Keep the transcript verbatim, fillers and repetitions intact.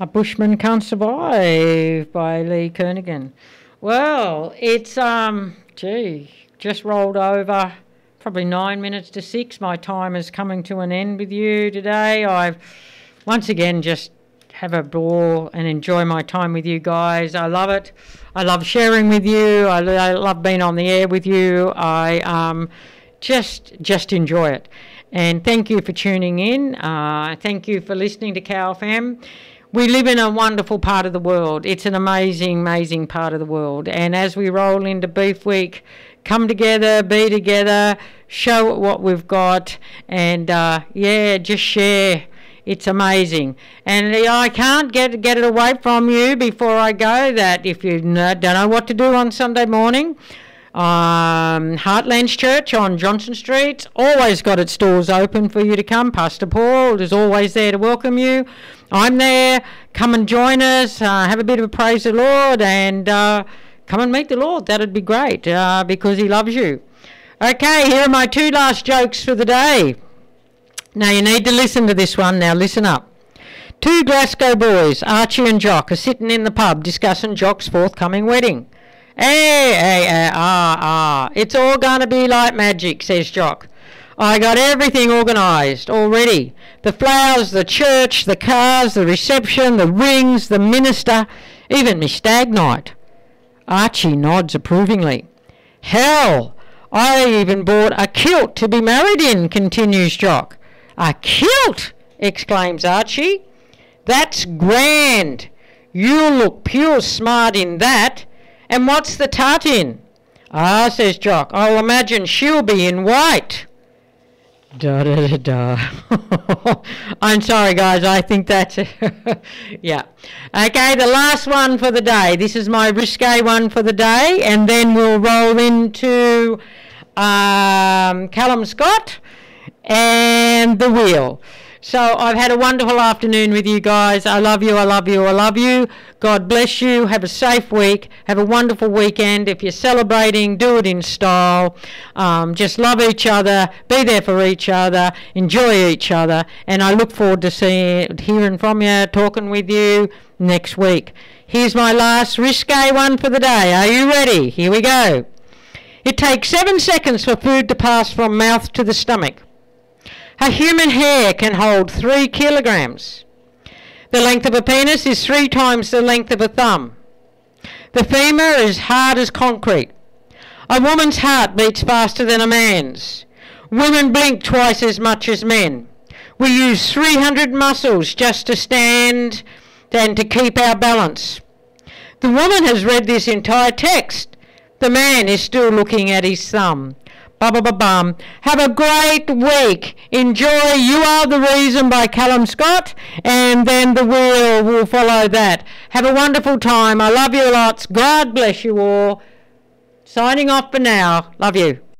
A Bushman Can't Survive by Lee Kernaghan. Well, it's, um, gee, just rolled over, probably nine minutes to six. My time is coming to an end with you today. I've once again just have a ball and enjoy my time with you guys. I love it. I love sharing with you. I, I love being on the air with you. I um, just just enjoy it. And thank you for tuning in. Uh, thank you for listening to Cow F M. We live in a wonderful part of the world. It's an amazing, amazing part of the world. And as we roll into Beef Week, come together, be together, show what we've got, and uh, yeah, just share. It's amazing. And uh, I can't get get it away from you before I go that if you know, don't know what to do on Sunday morning, um, Heartlands Church on Johnson Street, always got its doors open for you to come. Pastor Paul is always there to welcome you. I'm there. Come and join us. Uh, have a bit of a praise the Lord and uh, come and meet the Lord. That'd be great uh, because he loves you. Okay, here are my two last jokes for the day. Now, you need to listen to this one. Now, listen up. Two Glasgow boys, Archie and Jock, are sitting in the pub discussing Jock's forthcoming wedding. Hey, hey, hey, ah, ah, it's all going to be like magic, says Jock. I got everything organised already. The flowers, the church, the cars, the reception, the rings, the minister, even my stag night. Archie nods approvingly. Hell, I even bought a kilt to be married in, continues Jock. A kilt, exclaims Archie. That's grand. You'll look pure smart in that. And what's the tut in? Ah, says Jock, I'll imagine she'll be in white. Da da da da. I'm sorry, guys. I think that's yeah. Okay, the last one for the day. This is my risque one for the day, and then we'll roll into um, Callum Scott and the wheel. So I've had a wonderful afternoon with you guys. I love you, I love you, I love you. God bless you. Have a safe week. Have a wonderful weekend. If you're celebrating, do it in style. Um, just love each other. Be there for each other. Enjoy each other. And I look forward to seeing, hearing from you, talking with you next week. Here's my last risque one for the day. Are you ready? Here we go. It takes seven seconds for food to pass from mouth to the stomach. A human hair can hold three kilograms. The length of a penis is three times the length of a thumb. The femur is hard as concrete. A woman's heart beats faster than a man's. Women blink twice as much as men. We use three hundred muscles just to stand and to keep our balance. The woman has read this entire text. The man is still looking at his thumb. Ba-ba-ba-bum. Have a great week. Enjoy You Are the Reason by Callum Scott, and then the wheel will follow that. Have a wonderful time. I love you lots. God bless you all. Signing off for now. Love you.